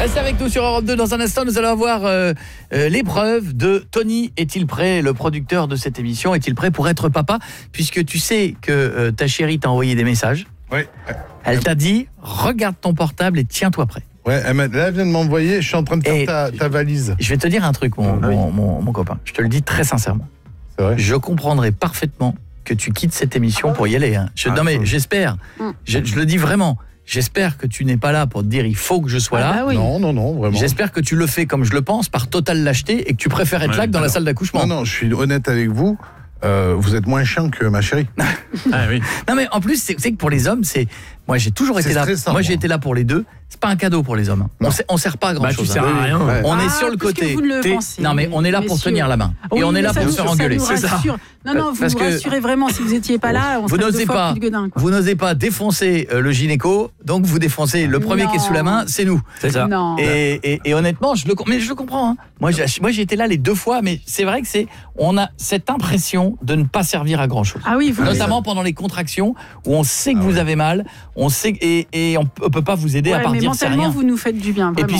Restez avec nous sur Europe 2. Dans un instant, nous allons avoir l'épreuve de Tony. Est-il prêt, le producteur de cette émission? Est-il prêt pour être papa? Puisque tu sais que ta chérie t'a envoyé des messages. Oui. Elle t'a dit, regarde ton portable et tiens-toi prêt. Ouais, là, elle vient de m'envoyer, je suis en train de faire ta valise. Je vais te dire un truc, mon copain. Je te le dis très sincèrement. C'est vrai. Je comprendrais parfaitement que tu quittes cette émission pour y aller. Hein. Non mais j'espère, je le dis vraiment, j'espère que tu n'es pas là pour te dire il faut que je sois là. Bah oui. Non, vraiment. J'espère que tu le fais comme je le pense, par totale lâcheté, et que tu préfères être là que dans la salle d'accouchement. Non, je suis honnête avec vous. Vous êtes moins chiant que ma chérie. Ah oui. Non mais en plus c'est que pour les hommes c'est moi j'ai toujours été là. Stressant, moi j'ai été là pour les deux. C'est pas un cadeau pour les hommes. On sert pas à grand chose. Tu sers à rien. Ouais. On est sur le puisque côté. vous ne le pensez, Non mais on est là pour messieurs. tenir la main Oui, et on est là mais pour ça se faire nous- engueuler. ça nous C'est ça. rassure. Non, vous Parce vous que rassurez vraiment, si vous n'étiez pas là, on Vous serait n'osez deux fois pas. plus de gueudin, quoi. Vous n'osez pas défoncer le gynéco, donc vous défoncez le premier qui est sous la main, c'est nous. C'est ça. Non. Et honnêtement, je le comprends. Hein. Moi, j'ai été là les deux fois, mais c'est vrai que on a cette impression de ne pas servir à grand chose. Ah oui, vous Notamment pendant les contractions où on sait que vous avez mal, on sait et on peut pas vous aider à part mais dire c'est mentalement, rien. vous nous faites du bien, Et vraiment. puis